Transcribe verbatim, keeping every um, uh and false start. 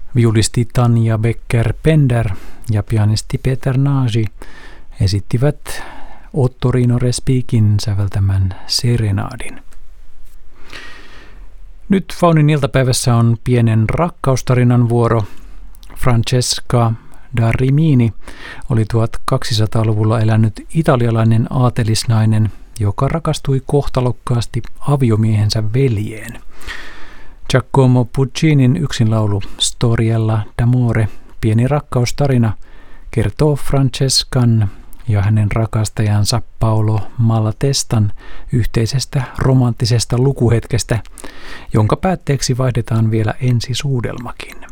Viulisti Tanja Becker-Pender ja pianisti Peter Nagy esittivät Ottorino Respikin säveltämän Serenadin. Nyt Faunin iltapäivässä on pienen rakkaustarinan vuoro. Francesca da Rimini oli tuhatkaksisataaluvulla elänyt italialainen aatelisnainen, joka rakastui kohtalokkaasti aviomiehensä veljeen. Giacomo Puccinin yksinlaulu Storiella d'amore, pieni rakkaustarina, kertoo Francescan ja hänen rakastajansa Paolo Malatestan yhteisestä romanttisesta lukuhetkestä, jonka päätteeksi vaihdetaan vielä ensisuudelmakin.